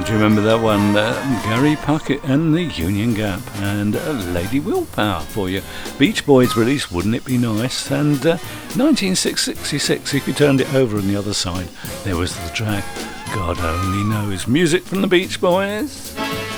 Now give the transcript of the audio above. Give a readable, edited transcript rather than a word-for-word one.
Do you remember that one? Gary Puckett and the Union Gap, and Lady Willpower for you. Beach Boys release Wouldn't It Be Nice, and 1966, if you turned it over on the other side, there was the track God Only Knows. Music from the Beach Boys.